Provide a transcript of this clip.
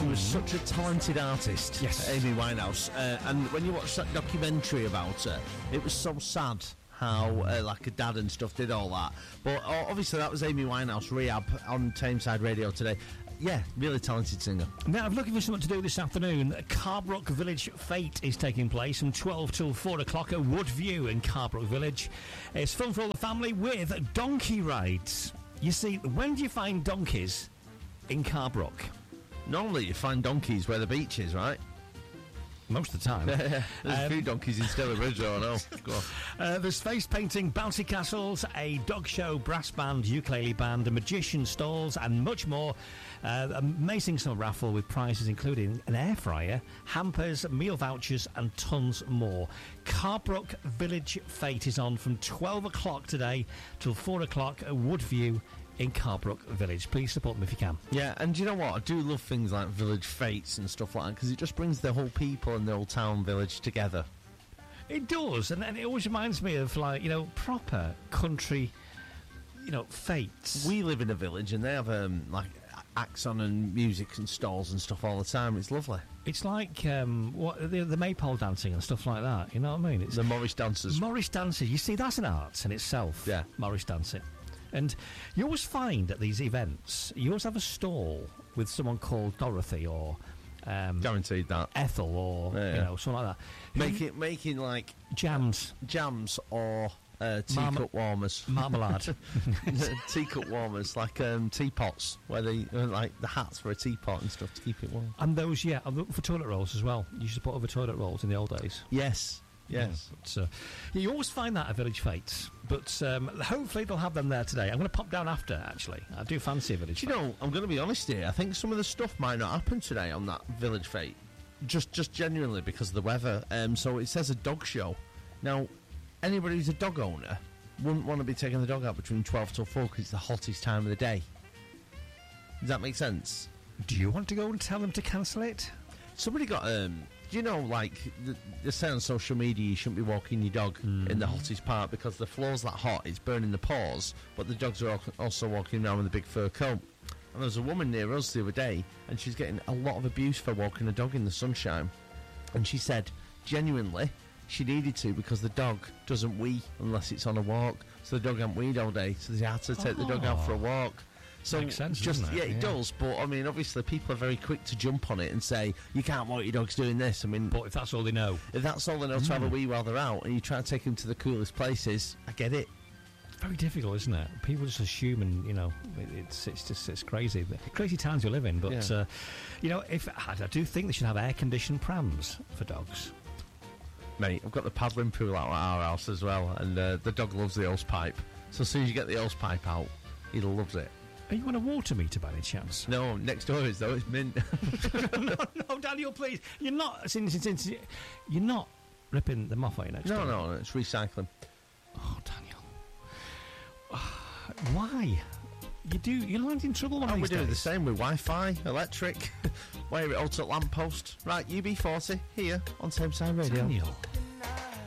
She was such a talented artist, Yes. Amy Winehouse. And when you watch that documentary about her, it was so sad how, like, her dad and stuff did all that. But obviously that was Amy Winehouse, Rehab, on Tameside Radio today. Yeah, really talented singer. Now, I'm looking for something to do this afternoon. Carbrook Village Fete is taking place from 12 till 4 o'clock at Woodview in Carbrook Village. It's fun for all the family with donkey rides. You see, when do you find donkeys in Carbrook? Normally you find donkeys where the beach is, right? Most of the time. There's a few donkeys in Stella Bridge, though, I know. Go on. There's face painting, bouncy castles, a dog show, brass band, ukulele band, a magician stalls, and much more. Amazing summer raffle with prizes including an air fryer, hampers, meal vouchers, and tons more. Carbrook Village Fete is on from 12 o'clock today till 4 o'clock at Woodview in Carbrook Village. Please support them if you can. Yeah, and do you know what? I do love things like village fetes and stuff like that, because it just brings the whole people and the whole town village together. It does, and it always reminds me of, like, you know, proper country, you know, fetes. We live in a village and they have, like, acts on and music and stalls and stuff all the time. It's lovely. It's like the maypole dancing and stuff like that, you know what I mean? It's the Morris dancers. Morris dancers, you see, that's an art in itself. Yeah. Morris dancing. And you always find at these events, you always have a stall with someone called Dorothy or guaranteed that Ethel or you know, something like that. Making like jams or teacup warmers, marmalade, teacup warmers, like teapots where they like the hats for a teapot and stuff to keep it warm. And those, for toilet rolls as well. You used to put over toilet rolls in the old days. Yes. Yes. Yeah, but, you always find that at Village Fetes, but hopefully they'll have them there today. I'm going to pop down after, actually. I do fancy a Village Fete. You know, I'm going to be honest here. I think some of the stuff might not happen today on that Village Fete. Just genuinely because of the weather. So it says a dog show. Now, anybody who's a dog owner wouldn't want to be taking the dog out between 12 till 4 because it's the hottest time of the day. Does that make sense? Do you want to go and tell them to cancel it? Somebody got, you know, like, they say on social media you shouldn't be walking your dog in the hottest part because the floor's that hot, it's burning the paws, but the dogs are also walking around with a big fur coat. And there was a woman near us the other day, and she's getting a lot of abuse for walking a dog in the sunshine. And she said, genuinely, she needed to because the dog doesn't wee unless it's on a walk. So the dog hadn't weed all day, so they had to take the dog out for a walk. So makes sense, doesn't it? Yeah, it does. But I mean, obviously, people are very quick to jump on it and say you can't walk your dogs doing this. I mean, but if that's all they know, to have a wee while they're out, and you try to take them to the coolest places, I get it. It's very difficult, isn't it? People just assume, and you know, it's crazy. Crazy times you live in. But you know, I do think they should have air-conditioned prams for dogs. Mate, I've got the paddling pool out at our house as well, and the dog loves the hose pipe. So as soon as you get the hose pipe out, he loves it. Are you on a water meter by any chance? No, next door is though. It's mint. no, Daniel, please. You're not. You're not ripping them off, are you? Next door? No, it's recycling. Oh, Daniel. Why? You're not in trouble. We do the same with Wi-Fi, electric. Wire it all to a lamppost. Right, UB40 here on Tameside Radio. Daniel.